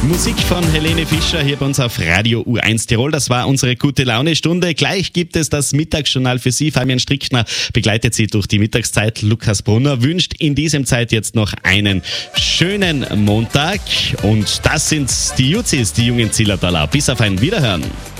Musik von Helene Fischer hier bei uns auf Radio U1 Tirol. Das war unsere Gute-Laune-Stunde. Gleich gibt es das Mittagsjournal für Sie. Fabian Strickner begleitet Sie durch die Mittagszeit. Lukas Brunner wünscht in diesem Zeit jetzt noch einen schönen Montag. Und das sind die Juzis, die jungen Zillertaler. Bis auf ein Wiederhören.